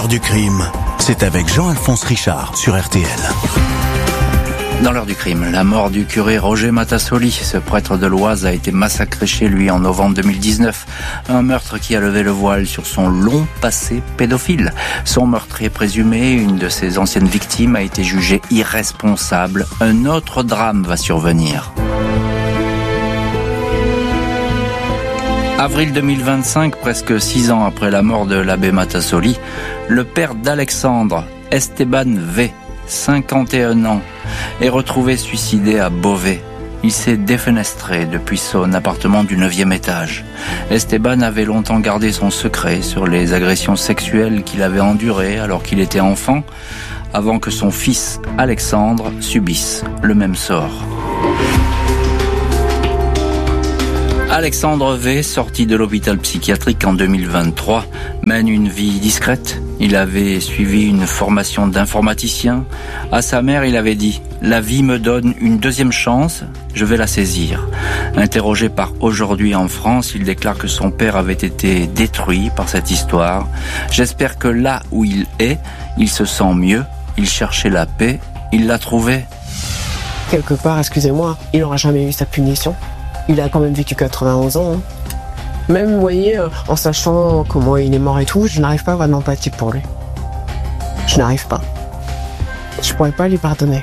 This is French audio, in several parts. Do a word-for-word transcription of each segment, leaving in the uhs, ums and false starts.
L'heure du crime, c'est avec Jean-Alphonse Richard sur R T L. Dans l'heure du crime, la mort du curé Roger Matassoli. Ce prêtre de l'Oise a été massacré chez lui en novembre deux mille dix-neuf. Un meurtre qui a levé le voile sur son long passé pédophile. Son meurtrier présumé, une de ses anciennes victimes, a été jugée irresponsable. Un autre drame va survenir. Avril deux mille vingt-cinq, presque six ans après la mort de l'abbé Matassoli, le père d'Alexandre, Esteban V, cinquante et un ans, est retrouvé suicidé à Beauvais. Il s'est défenestré depuis son appartement du neuvième étage. Esteban avait longtemps gardé son secret sur les agressions sexuelles qu'il avait endurées alors qu'il était enfant, avant que son fils Alexandre subisse le même sort. Alexandre V, sorti de l'hôpital psychiatrique en deux mille vingt-trois, mène une vie discrète. Il avait suivi une formation d'informaticien. À sa mère, il avait dit « La vie me donne une deuxième chance, je vais la saisir ». Interrogé par Aujourd'hui en France, il déclare que son père avait été détruit par cette histoire. « J'espère que là où il est, il se sent mieux. Il cherchait la paix, il l'a trouvée. » Quelque part, excusez-moi, il n'aura jamais eu sa punition. Il a quand même vécu quatre-vingt-onze ans. Hein. Même, vous voyez, en sachant comment il est mort et tout, je n'arrive pas à avoir d'empathie pour lui. Je n'arrive pas. Je pourrais pas lui pardonner.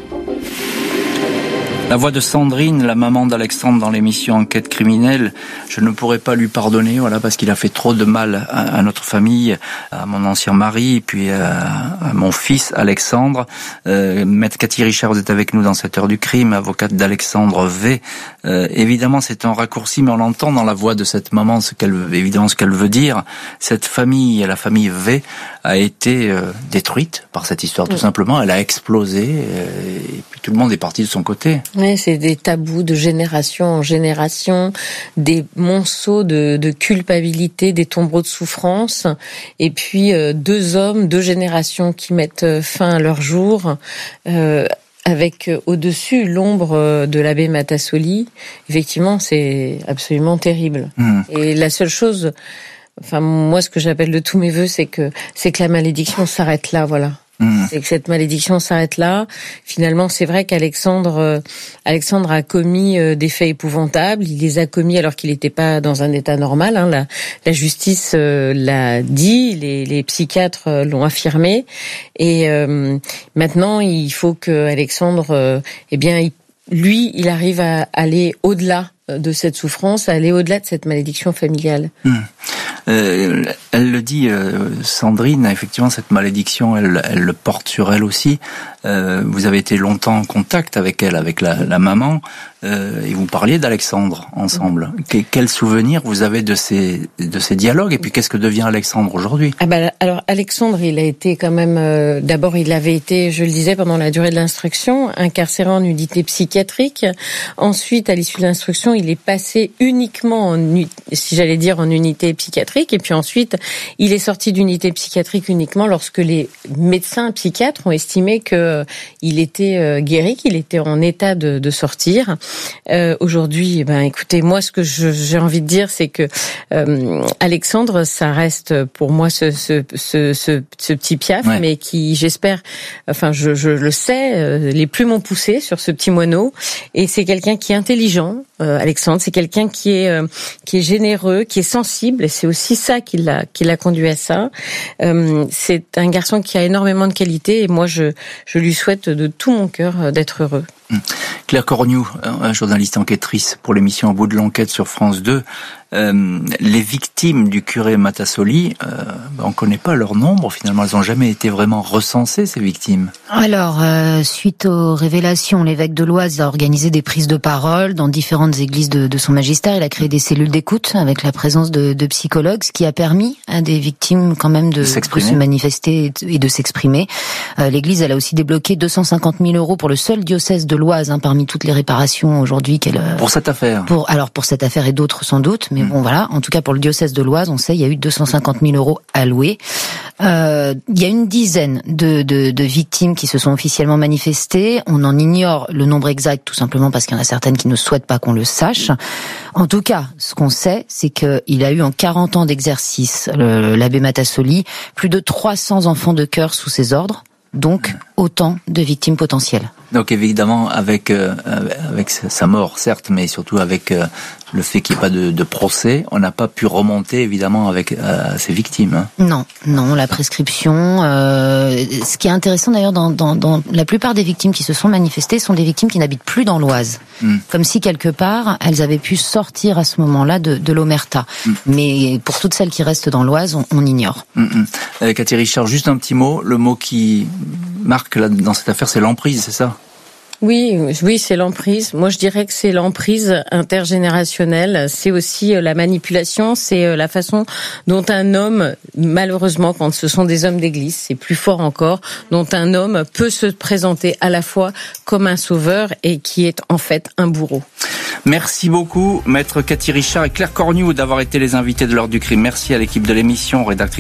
La voix de Sandrine, la maman d'Alexandre dans l'émission Enquête criminelle, je ne pourrais pas lui pardonner, voilà, parce qu'il a fait trop de mal à, à notre famille, à mon ancien mari, et puis à, à mon fils Alexandre. Euh, Maître Cathy Richard, vous êtes avec nous dans cette heure du crime, avocate d'Alexandre V. Euh, évidemment, c'est un raccourci, mais on l'entend dans la voix de cette maman, ce qu'elle, évidemment, ce qu'elle veut dire. Cette famille, la famille V, a été euh, détruite par cette histoire, tout oui. simplement. Elle a explosé, euh, et puis tout le monde est parti de son côté. Oui, c'est des tabous de génération en génération, des monceaux de, de culpabilité, des tombereaux de souffrance, et puis euh, deux hommes, deux générations qui mettent fin à leur jour, euh, avec euh, au-dessus l'ombre de l'abbé Matassoli. Effectivement, c'est absolument terrible. Mmh. Et la seule chose, enfin moi, ce que j'appelle de tous mes vœux, c'est que c'est que la malédiction s'arrête là, voilà. Mmh. C'est que cette malédiction s'arrête là. Finalement, c'est vrai qu'Alexandre, euh, Alexandre a commis euh, des faits épouvantables. Il les a commis alors qu'il n'était pas dans un état normal. Hein. La, la justice euh, l'a dit, les, les psychiatres euh, l'ont affirmé. Et euh, maintenant, il faut que Alexandre, euh, eh bien, il, lui, il arrive à aller au-delà de cette souffrance, à aller au-delà de cette malédiction familiale. Mmh. Euh, elle le dit, euh, Sandrine, effectivement, cette malédiction, elle, elle le porte sur elle aussi. Euh, vous avez été longtemps en contact avec elle, avec la, la maman, euh, et vous parliez d'Alexandre ensemble. Que, quel souvenir vous avez de ces, de ces dialogues, et puis qu'est-ce que devient Alexandre aujourd'hui ? Ah ben, alors, Alexandre, il a été quand même, euh, d'abord, il avait été, je le disais, pendant la durée de l'instruction, incarcéré en unité psychiatrique. Ensuite, à l'issue de l'instruction, il est passé uniquement en, si j'allais dire, en unité psychiatrique, et puis ensuite, il est sorti d'unité psychiatrique uniquement lorsque les médecins psychiatres ont estimé que il était guéri, qu'il était en état de, de sortir. Euh, aujourd'hui, ben, écoutez, moi, ce que je, j'ai envie de dire, c'est que euh, Alexandre, ça reste pour moi ce, ce, ce, ce, ce petit piaf, ouais. mais qui, j'espère, enfin, je, je le sais, euh, les plumes ont poussé sur ce petit moineau, et c'est quelqu'un qui est intelligent. Euh, Alexandre, c'est quelqu'un qui est euh, qui est généreux, qui est sensible, et c'est aussi ça qui l'a qui l'a conduit à ça. Euh, c'est un garçon qui a énormément de qualités, et moi je je lui souhaite de tout mon cœur d'être heureux. Claire Cornu, journaliste enquêtrice pour l'émission Au bout de l'enquête sur France deux. Euh, les victimes du curé Matassoli, euh, on ne connaît pas leur nombre finalement, elles n'ont jamais été vraiment recensées, ces victimes. Alors, euh, suite aux révélations, l'évêque de l'Oise a organisé des prises de parole dans différentes églises de, de son magistère. Il a créé des cellules d'écoute avec la présence de, de psychologues, ce qui a permis à des victimes quand même de, de, de se manifester et de s'exprimer. Euh, l'église, elle a aussi débloqué deux cent cinquante mille euros pour le seul diocèse de l'Oise, hein, parmi toutes les réparations aujourd'hui qu'elle... Pour cette affaire pour, Alors, pour cette affaire et d'autres sans doute, mais mmh. bon voilà, en tout cas pour le diocèse de l'Oise, on sait, il y a eu deux cent cinquante mille euros alloués. Euh, il y a une dizaine de, de, de victimes qui se sont officiellement manifestées. On en ignore le nombre exact, tout simplement parce qu'il y en a certaines qui ne souhaitent pas qu'on le sache. En tout cas, ce qu'on sait, c'est qu'il a eu en quarante ans d'exercice, le, l'abbé Matassoli, plus de trois cents enfants de cœur sous ses ordres. Donc, autant de victimes potentielles. Donc évidemment, avec euh, avec sa mort, certes, mais surtout avec euh, le fait qu'il n'y ait pas de, de procès, on n'a pas pu remonter évidemment avec euh, ces victimes. Hein. Non, non, la prescription. Euh, ce qui est intéressant d'ailleurs, dans, dans, dans la plupart des victimes qui se sont manifestées, sont des victimes qui n'habitent plus dans l'Oise, mm. comme si quelque part elles avaient pu sortir à ce moment-là de, de l'Omerta. Mm. Mais pour toutes celles qui restent dans l'Oise, on, on ignore. Mm, mm. Euh, Cathy Richard, juste un petit mot. Le mot qui marque là, dans cette affaire, c'est l'emprise, c'est ça ? Oui, oui, c'est l'emprise. Moi, je dirais que c'est l'emprise intergénérationnelle. C'est aussi la manipulation. C'est la façon dont un homme, malheureusement, quand ce sont des hommes d'église, c'est plus fort encore, dont un homme peut se présenter à la fois comme un sauveur et qui est en fait un bourreau. Merci beaucoup, maître Cathy Richard et Claire Cornu, d'avoir été les invités de l'heure du crime. Merci à l'équipe de l'émission, rédactrice